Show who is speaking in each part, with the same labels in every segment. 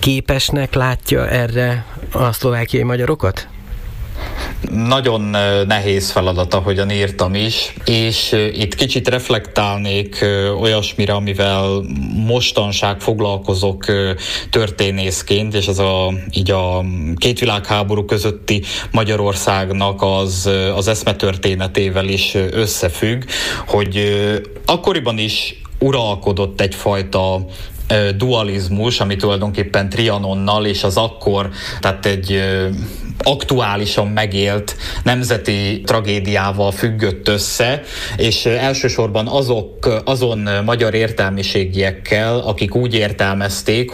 Speaker 1: képesnek látja erre a szlovákiai magyarokat?
Speaker 2: Nagyon nehéz feladat, ahogyan írtam is, és itt kicsit reflektálnék olyasmire, amivel mostanság foglalkozok történészként, és ez így a két világháború közötti Magyarországnak az eszmetörténetével is összefügg, hogy akkoriban is uralkodott egyfajta dualizmus, ami tulajdonképpen Trianonnal és az akkor, tehát egy aktuálisan megélt nemzeti tragédiával függött össze, és elsősorban azon magyar értelmiségiekkel, akik úgy értelmezték,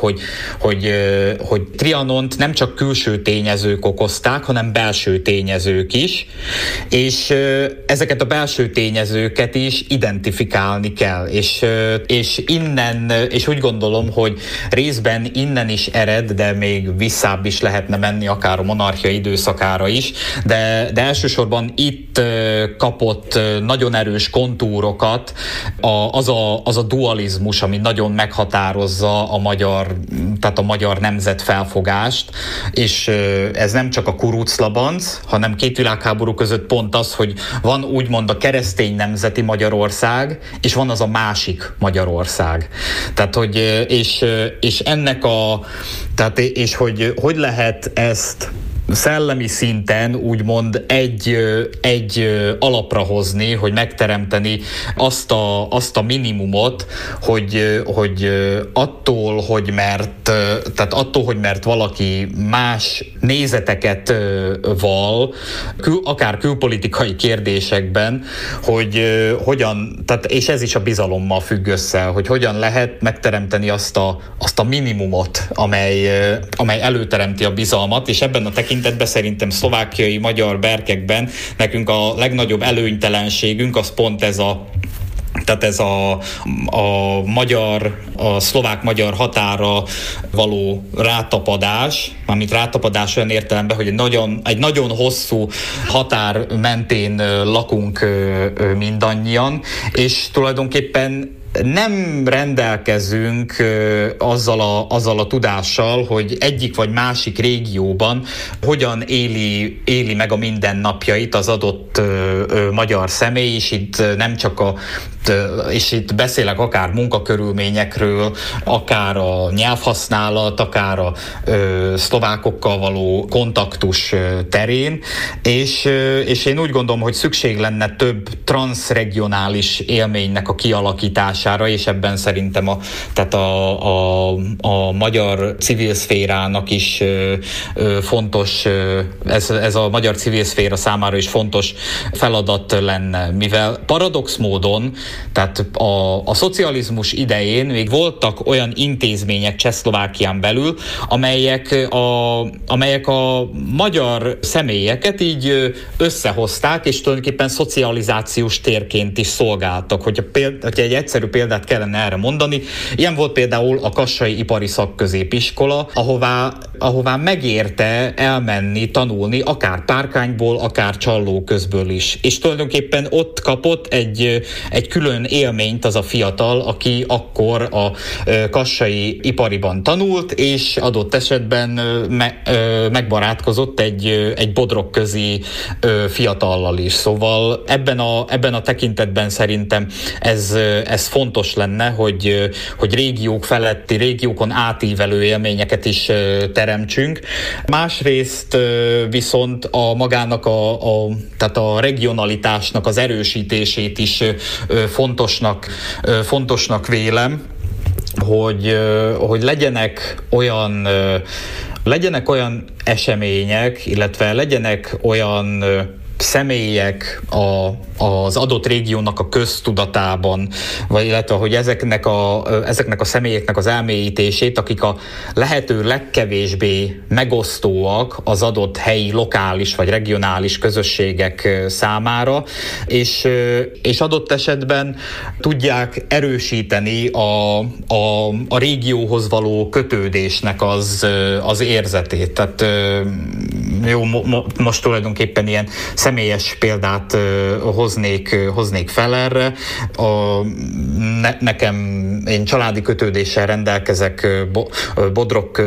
Speaker 2: hogy Trianont nem csak külső tényezők okozták, hanem belső tényezők is, és ezeket a belső tényezőket is identifikálni kell, és innen, és úgy gondolom, hogy részben innen is ered, de még visszább is lehetne menni, akár a monarchia időszakára is, de elsősorban itt kapott nagyon erős kontúrokat az a dualizmus, ami nagyon meghatározza a magyar nemzetfelfogást, és ez nem csak a kuruclabanc, hanem két világháború között pont az, hogy van úgymond a keresztény nemzeti Magyarország, és van az a másik Magyarország. Tehát, hogy és ennek és hogy lehet ezt szellemi szinten úgymond egy alapra hozni, hogy megteremteni azt a minimumot, hogy attól, hogy mert valaki más nézeteket val, akár külpolitikai kérdésekben, hogy hogyan, tehát és ez is a bizalommal függ össze, hogy hogyan lehet megteremteni azt a minimumot, amely előteremti a bizalmat, és ebben a tekintetben szerintem szlovákiai magyar berkekben nekünk a legnagyobb előnytelenségünk az pont ez a szlovák-magyar határa való rátapadás, amit rátapadás olyan értelemben, hogy egy nagyon hosszú határ mentén lakunk mindannyian, és tulajdonképpen nem rendelkezünk azzal a tudással, hogy egyik vagy másik régióban hogyan éli meg a mindennapjait az adott magyar személy, és itt nem csak és itt beszélek akár munkakörülményekről, akár a nyelvhasználat, akár a szlovákokkal való kontaktus terén, és én úgy gondolom, hogy szükség lenne több transzregionális élménynek a kialakítására, és ebben szerintem a magyar civil szférának is fontos, ez a magyar civil szféra számára is fontos feladat lenne, mivel paradox módon, tehát a szocializmus idején még voltak olyan intézmények Csehszlovákián belül, amelyek a magyar személyeket így összehozták, és tulajdonképpen szocializációs térként is szolgáltak. Hogyha egy egyszerű példát kellene erre mondani, ilyen volt például a Kassai Ipari Szakközépiskola, ahová megérte elmenni, tanulni, akár Párkányból, akár Csallóközből is. És tulajdonképpen ott kapott egy külön élményt az a fiatal, aki akkor a kassai ipariban tanult, és adott esetben megbarátkozott egy bodrogközi fiatallal is. Szóval ebben a tekintetben szerintem ez fontos lenne, hogy régiók feletti, régiókon átívelő élményeket is teremtsünk. Másrészt viszont a magának tehát a regionalitásnak az erősítését is fontosnak vélem, hogy legyenek olyan események, ezek legyenek olyan személyek az adott régiónak a köztudatában, vagy illetve hogy ezeknek a személyeknek az elmélyítését, akik a lehető legkevésbé megosztóak az adott helyi, lokális vagy regionális közösségek számára, és adott esetben tudják erősíteni a régióhoz való kötődésnek az érzetét. Tehát most tulajdonképpen ilyen személyes példát hoznék fel erre. Én családi kötődéssel rendelkezek Bodrog